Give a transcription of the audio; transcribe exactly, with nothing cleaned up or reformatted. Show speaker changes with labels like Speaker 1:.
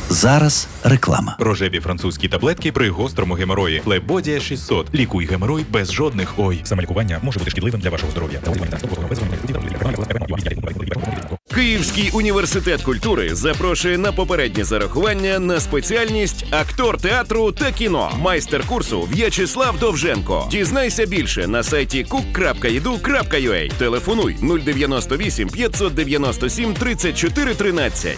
Speaker 1: Зараз реклама.
Speaker 2: Рожеві французькі таблетки при гострому геморої. Флебодія шістсот. Лікуй геморой без жодних ой. Самолікування може бути шкідливим для вашого здоров'я.
Speaker 3: Київський університет культури запрошує на попереднє зарахування на спеціальність актор театру та кіно. Майстер-курсу В'ячеслав Довженко. Дізнайся більше на сайті кук крапка і ді ю крапка ю а. Телефонуй нуль дев'яносто вісім п'ятсот дев'яносто сім тридцять чотири тринадцять.